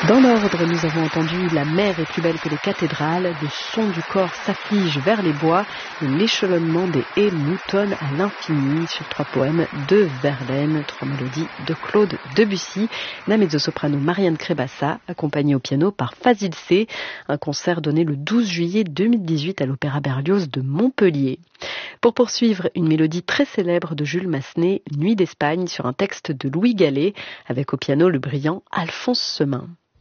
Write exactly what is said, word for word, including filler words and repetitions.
Dans l'ordre, nous avons entendu La mer est plus belle que les cathédrales, le son du corps s'afflige vers les bois et l'échelonnement des haies moutonne à l'infini sur trois poèmes de Verlaine, trois mélodies de Claude Debussy, la mezzo-soprano Marianne Crébassa, accompagnée au piano par Fazil C, un concert donné le douze juillet deux mille dix-huit à l'Opéra Berlioz de Montpellier. Pour poursuivre, une mélodie très célèbre de Jules Massenet, Nuit d'Espagne, sur un texte de Louis Gallet, avec au piano le brillant Alphonse Semin.